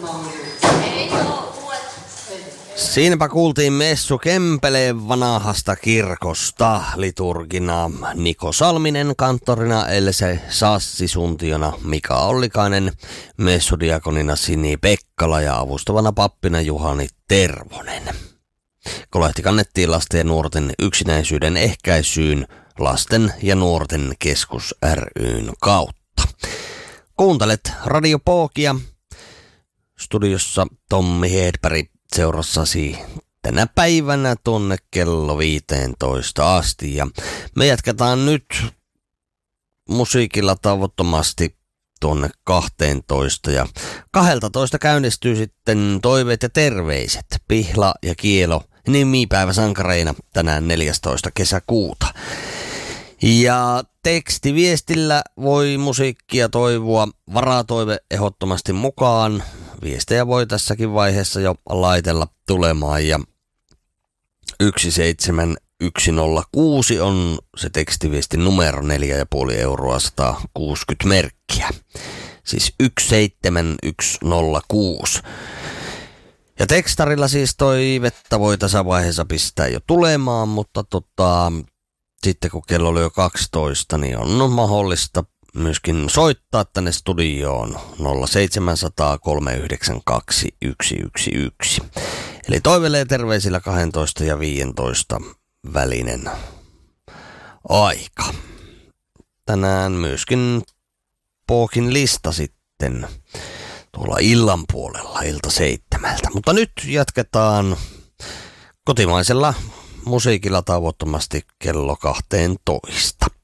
Siinäpä kuultiin Messu Kempeleen vanhasta kirkosta, liturgina Niko Salminen, kanttorina Else Sassisuntiona Mika Ollikainen, messudiakonina Sini Pekkala ja avustavana pappina Juhani Tervonen. Kolehti kannettiin lasten ja nuorten yksinäisyyden ehkäisyyn Lasten ja nuorten keskus ry:n kautta. Kuuntelet Radio Pookia. Studiossa Tommi Hedberg seurassasi tänä päivänä tuonne kello 15 asti. Ja me jatketaan nyt musiikilla tavoittomasti tuonne 12. Ja 12 käynnistyy sitten toiveet ja terveiset. Pihla ja Kielo nimipäiväsankareina tänään 14. kesäkuuta. Ja tekstiviestillä voi musiikkia toivoa, varatoive ehdottomasti mukaan. Viestejä voi tässäkin vaiheessa jo laitella tulemaan ja 17106 on se tekstiviestin numero, 4,5 euroa 160 merkkiä. Siis 17106. Ja tekstarilla siis toivetta voi tässä vaiheessa pistää jo tulemaan, mutta sitten kun kello oli jo 12, niin on mahdollista myöskin soittaa tänne studioon 0700 392 111. Eli toivelee terveisillä 12 ja 15 välinen aika. Tänään myöskin Pookin lista sitten tuolla illan puolella, ilta 7. Mutta nyt jatketaan kotimaisella musiikilla tavoittomasti kello 12.